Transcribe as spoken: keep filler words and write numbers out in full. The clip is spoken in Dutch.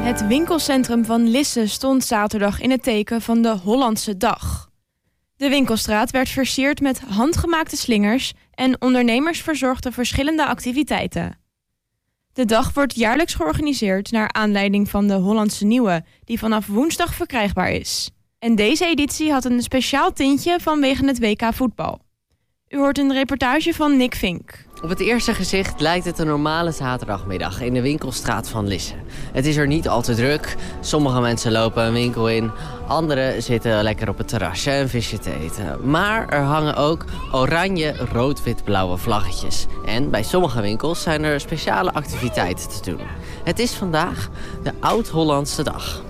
Het winkelcentrum van Lisse stond zaterdag in het teken van de Hollandse Dag. De winkelstraat werd versierd met handgemaakte slingers en ondernemers verzorgden verschillende activiteiten. De dag wordt jaarlijks georganiseerd naar aanleiding van de Hollandse Nieuwe, die vanaf woensdag verkrijgbaar is. En deze editie had een speciaal tintje vanwege het W K voetbal. U hoort een reportage van Nick Vink. Op het eerste gezicht lijkt het een normale zaterdagmiddag in de winkelstraat van Lisse. Het is er niet al te druk. Sommige mensen lopen een winkel in. Anderen zitten lekker op het terrasje een visje te eten. Maar er hangen ook oranje, rood-wit-blauwe vlaggetjes. En bij sommige winkels zijn er speciale activiteiten te doen. Het is vandaag de Oud-Hollandse Dag.